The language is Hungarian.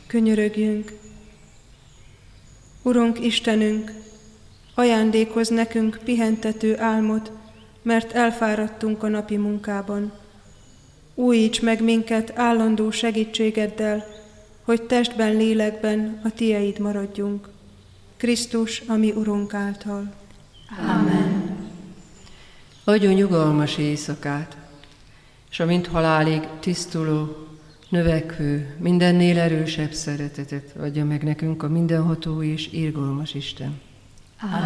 könyörögjünk. Urunk Istenünk, ajándékozz nekünk pihentető álmot, mert elfáradtunk a napi munkában. Újíts meg minket állandó segítségeddel, hogy testben, lélekben a Tieid maradjunk. Krisztus, a mi Urunk által. Amen. Adjon nyugalmas éjszakát, és amint halálig tisztuló, növekvő, mindennél erősebb szeretetet adja meg nekünk a mindenható és irgalmas Isten.